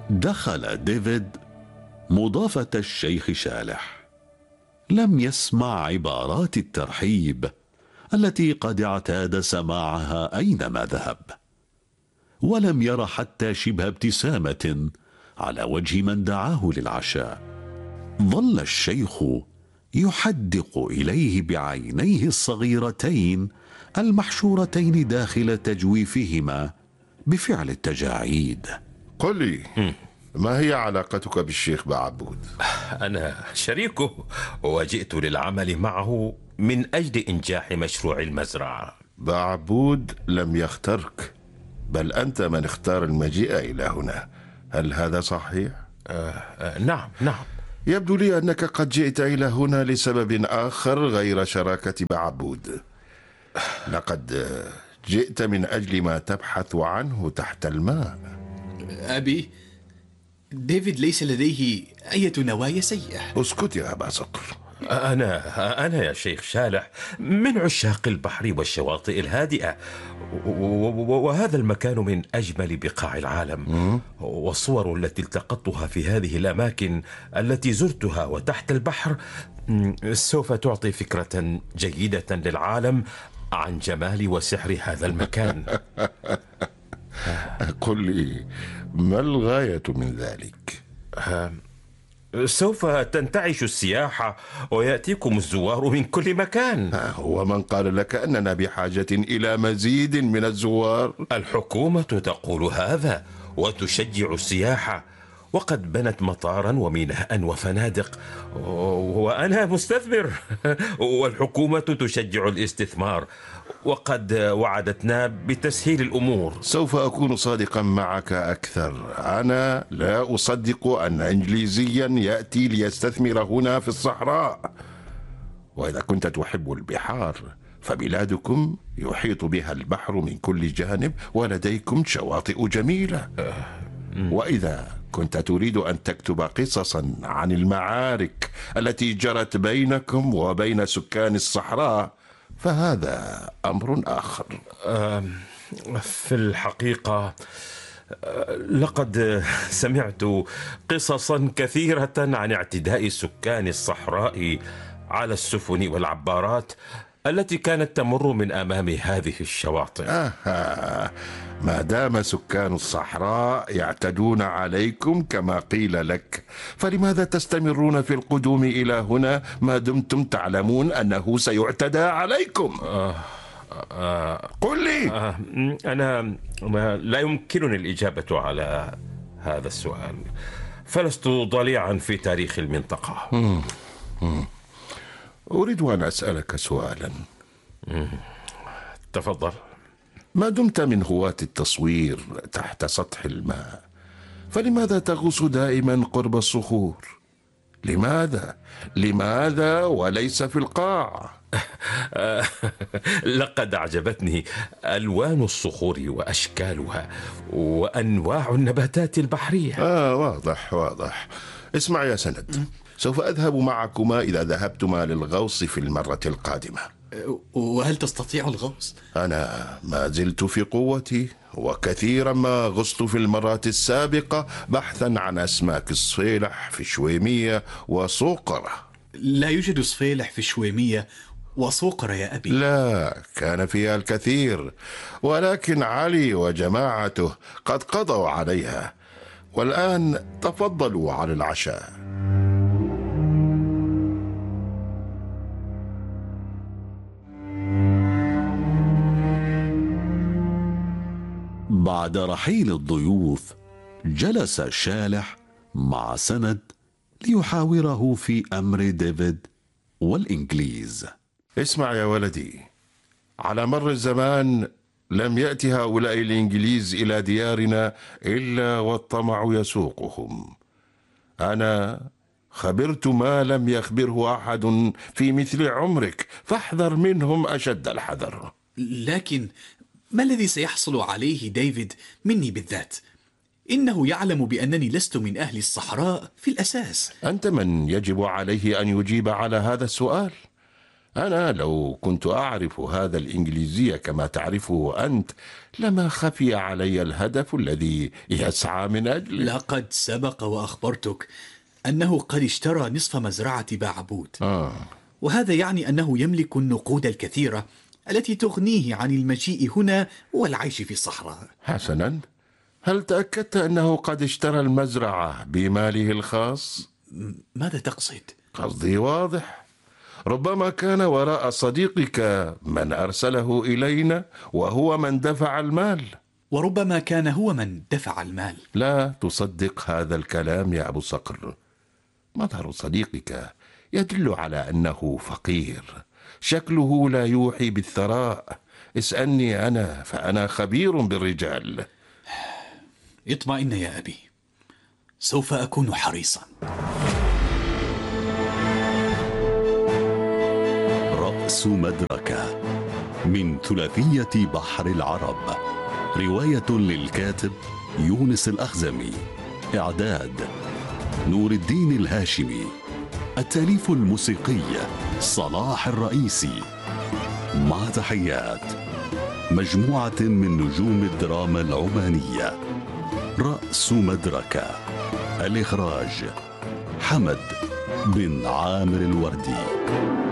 دخل ديفيد مضافة الشيخ شالح. لم يسمع عبارات الترحيب التي قد اعتاد سماعها أينما ذهب، ولم ير حتى شبه ابتسامة على وجه من دعاه للعشاء. ظل الشيخ يحدق إليه بعينيه الصغيرتين المحشورتين داخل تجويفهما بفعل التجاعيد. قل لي، ما هي علاقتك بالشيخ بعبود؟ أنا شريكه، وجئت للعمل معه من أجل إنجاح مشروع المزرعة. بعبود لم يخترك، بل أنت من اختار المجيء إلى هنا. هل هذا صحيح؟ نعم. يبدو لي أنك قد جئت إلى هنا لسبب آخر غير شراكة بعبود. لقد جئت من أجل ما تبحث عنه تحت الماء. أبي، ديفيد ليس لديه أي نوايا سيئة. اسكت يا أبا صقر. أنا يا شيخ شالح من عشاق البحر والشواطئ الهادئة، وهذا المكان من أجمل بقاع العالم. والصور التي التقطتها في هذه الأماكن التي زرتها وتحت البحر سوف تعطي فكرة جيدة للعالم عن جمال وسحر هذا المكان. قل لي، ما الغاية من ذلك؟ سوف تنتعش السياحة ويأتيكم الزوار من كل مكان. ومن قال لك أننا بحاجة إلى مزيد من الزوار؟ الحكومة تقول هذا وتشجع السياحة، وقد بنت مطارا وميناء وفنادق، وأنا مستثمر والحكومة تشجع الاستثمار، وقد وعدتنا بتسهيل الأمور. سوف أكون صادقا معك أكثر. أنا لا أصدق أن إنجليزيا يأتي ليستثمر هنا في الصحراء. وإذا كنت تحب البحار فبلادكم يحيط بها البحر من كل جانب، ولديكم شواطئ جميلة. وإذا كنت تريد أن تكتب قصصا عن المعارك التي جرت بينكم وبين سكان الصحراء فهذا أمر آخر. في الحقيقة لقد سمعت قصصا كثيرة عن اعتداء سكان الصحراء على السفن والعبارات التي كانت تمر من أمام هذه الشواطئ. ما دام سكان الصحراء يعتدون عليكم كما قيل لك، فلماذا تستمرون في القدوم إلى هنا ما دمتم تعلمون أنه سيعتدى عليكم؟ قل لي. أنا لا يمكنني الإجابة على هذا السؤال، فلست ضليعا في تاريخ المنطقة. أريد أن أسألك سؤالا. تفضل. ما دمت من هواة التصوير تحت سطح الماء، فلماذا تغوص دائما قرب الصخور؟ لماذا وليس في القاع؟ لقد أعجبتني ألوان الصخور وأشكالها وأنواع النباتات البحرية. واضح. اسمع يا سند، سوف أذهب معكما إذا ذهبتما للغوص في المرة القادمة. وهل تستطيع الغوص؟ أنا ما زلت في قوتي، وكثيرا ما غصت في المرات السابقة بحثا عن أسماك الصفيلح في شويمية وصوقرة. لا يوجد صفيلح في شويمية وصوقرة يا أبي. لا، كان فيها الكثير، ولكن علي وجماعته قد قضوا عليها، والآن تفضلوا على العشاء. بعد رحيل الضيوف جلس شالح مع سند ليحاوره في أمر ديفيد والإنجليز. اسمع يا ولدي، على مر الزمان لم يأتي هؤلاء الإنجليز إلى ديارنا إلا والطمع يسوقهم. أنا خبرت ما لم يخبره أحد في مثل عمرك، فاحذر منهم أشد الحذر. لكن ما الذي سيحصل عليه ديفيد مني بالذات؟ إنه يعلم بأنني لست من أهل الصحراء في الأساس. أنت من يجب عليه أن يجيب على هذا السؤال. أنا لو كنت أعرف هذا الإنجليزية كما تعرفه أنت لما خفي علي الهدف الذي يسعى من أجله. لقد سبق وأخبرتك أنه قد اشترى نصف مزرعة بعبود، وهذا يعني أنه يملك النقود الكثيرة التي تغنيه عن المجيء هنا والعيش في الصحراء. حسنا، هل تأكدت أنه قد اشترى المزرعة بماله الخاص؟ ماذا تقصد؟ قصدي واضح. ربما كان وراء صديقك من أرسله إلينا وهو من دفع المال. وربما كان هو من دفع المال. لا تصدق هذا الكلام يا أبو صقر. مظهر صديقك يدل على أنه فقير، شكله لا يوحي بالثراء. اسألني أنا فأنا خبير بالرجال. اطمئن يا أبي، سوف أكون حريصا. رأس مدركة من ثلاثية بحر العرب، رواية للكاتب يونس الأخزمي، إعداد نور الدين الهاشمي، التأليف الموسيقي صلاح الرئيسي، مع تحيات مجموعة من نجوم الدراما العمانية. رأس مدركة، الإخراج حمد بن عامر الوردي.